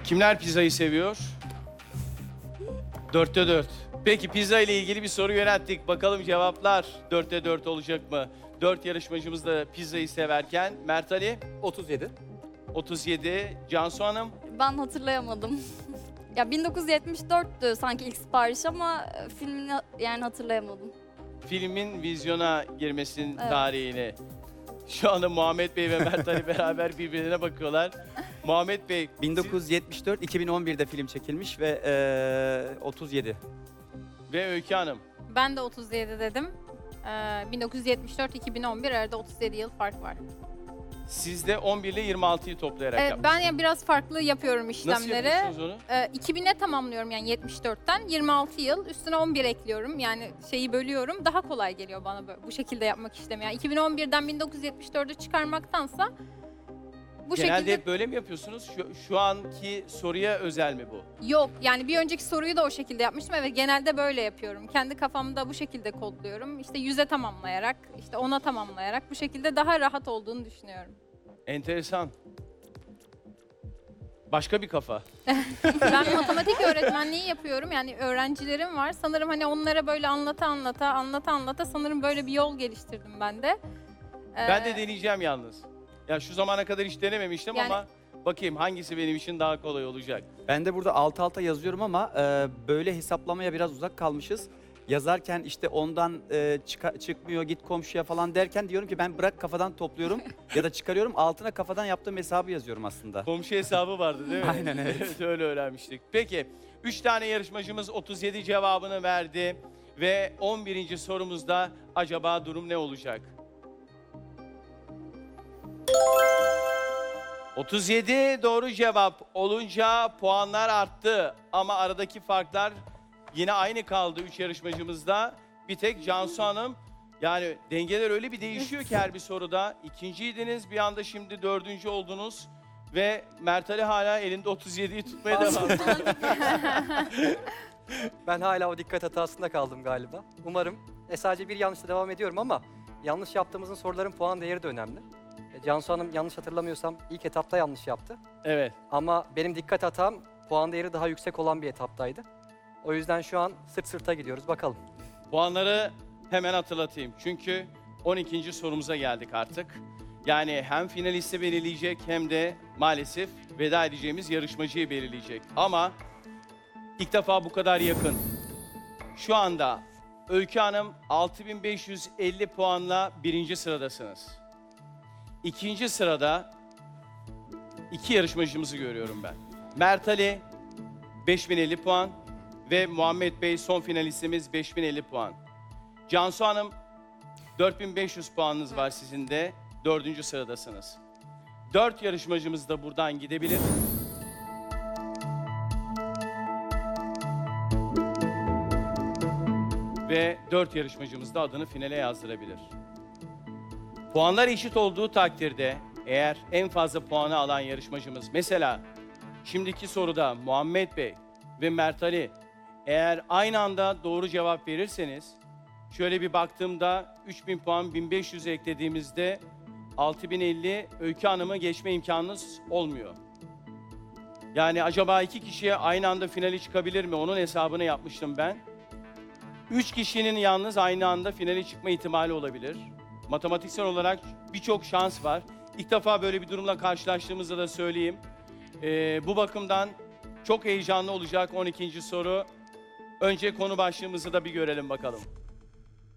Kimler pizzayı seviyor? 4'te 4. Peki pizza ile ilgili bir soru yönelttik. Bakalım cevaplar 4'te 4 olacak mı? 4 yarışmacımız da pizzayı severken Mert Ali 37. 37, Cansu Hanım Ben hatırlayamadım. Ya 1974'tü sanki ilk sipariş ama filmini yani hatırlayamadım. filmin vizyona girmesinin Evet. tarihini. Şu anda Muhammed Bey ve Mert Ali beraber birbirine bakıyorlar. Muhammed Bey 1974, 2011'de film çekilmiş ve 37. ve Öykü Hanım. Ben de 37 dedim. 1974-2011 arada 37 yıl fark var. Siz de 11 ile 26'yı toplayarak Ben yapmışsınız. ya biraz farklı yapıyorum Nasıl işlemleri. yapıyorsunuz onu? 2000'e tamamlıyorum yani 74'ten 26 yıl üstüne 11 ekliyorum. Yani şeyi bölüyorum. Daha kolay geliyor bana bu şekilde yapmak işlemi. Yani 2011'den 1974'ü çıkarmaktansa bu Genelde şekilde hep böyle mi yapıyorsunuz? Şu anki soruya özel mi bu? yok. Yani bir önceki soruyu da o şekilde yapmıştım. Evet genelde böyle yapıyorum. Kendi kafamda bu şekilde kodluyorum. İşte 100'e tamamlayarak, işte 10'a tamamlayarak bu şekilde daha rahat olduğunu düşünüyorum. Enteresan. Başka bir kafa. Ben matematik öğretmenliği yapıyorum. Yani öğrencilerim var. Sanırım hani onlara böyle anlata sanırım böyle bir yol geliştirdim ben de. Ben de deneyeceğim yalnız. Ya şu zamana kadar hiç denememiştim Yani- ama bakayım hangisi benim için daha kolay olacak. Ben de burada alt alta yazıyorum ama böyle hesaplamaya biraz uzak kalmışız. Yazarken işte ondan çıkmıyor git komşuya falan derken diyorum ki ben bırak kafadan topluyorum ya da çıkarıyorum altına kafadan yaptığım hesabı yazıyorum aslında. Komşu hesabı vardı değil mi? Aynen, evet. Evet, öyle öğrenmiştik. Peki 3 tane yarışmacımız 37 cevabını verdi ve 11. sorumuzda acaba durum ne olacak? 37 doğru cevap olunca puanlar arttı ama aradaki farklar yine aynı kaldı 3 yarışmacımızda. Bir tek Cansu Hanım, yani dengeler öyle bir değişiyor ki her bir soruda. İkinciydiniz, bir anda şimdi 4. oldunuz ve Mert Ali hala elinde 37'yi tutmaya devam ediyor. Ben hala o dikkat hatasında kaldım galiba. Umarım sadece bir yanlışla devam ediyorum ama yanlış yaptığımızın soruların puan değeri de önemli. Cansu Hanım yanlış hatırlamıyorsam ilk etapta yanlış yaptı. Evet. Ama benim dikkat hatam puan değeri daha yüksek olan bir etaptaydı. O yüzden şu an sırt sırta gidiyoruz bakalım. Puanları hemen hatırlatayım. Çünkü 12. sorumuza geldik artık. Yani hem finalisti belirleyecek hem de maalesef veda edeceğimiz yarışmacıyı belirleyecek. Ama ilk defa bu kadar yakın. Şu anda Öykü Hanım 6550 puanla 1. sıradasınız. 2. sırada 2 yarışmacımızı görüyorum ben. Mert Ali 5050 puan ve Muhammed Bey son finalistimiz 5050 puan. Cansu Hanım 4500 puanınız var sizin de 4. sıradasınız. 4 yarışmacımız da buradan gidebilir. Ve 4 yarışmacımız da adını finale yazdırabilir. Puanlar eşit olduğu takdirde eğer en fazla puanı alan yarışmacımız, mesela şimdiki soruda Muhammed Bey ve Mert Ali eğer aynı anda doğru cevap verirseniz, şöyle bir baktığımda 3000 puan 1500 eklediğimizde 6050 Öykü Hanım'ı geçme imkanınız olmuyor. Yani acaba 2 kişiye aynı anda finale çıkabilir mi? Onun hesabını yapmıştım ben. 3 kişinin yalnız aynı anda finale çıkma ihtimali olabilir. Matematiksel olarak birçok şans var. İlk defa böyle bir durumla karşılaştığımızda da söyleyeyim. Bu bakımdan çok heyecanlı olacak 12. soru. Önce konu başlığımızı da bir görelim bakalım.